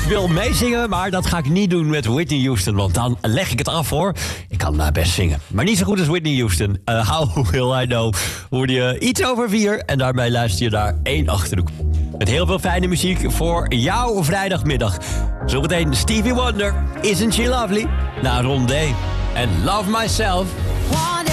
wil meezingen, maar dat ga ik niet doen met Whitney Houston. Want dan leg ik het af, hoor. Ik kan best zingen, maar niet zo goed als Whitney Houston. How Will I Know hoorde je iets over 4. En daarmee luister je naar 1 Achterhoek. Met heel veel fijne muziek voor jouw vrijdagmiddag. Zometeen Stevie Wonder, Isn't She Lovely? Na Rondé en Love Myself.